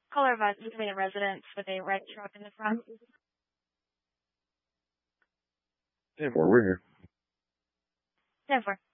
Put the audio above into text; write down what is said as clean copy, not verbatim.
Color of a residence with a red truck in the front. 10-4, we're here. 10-4.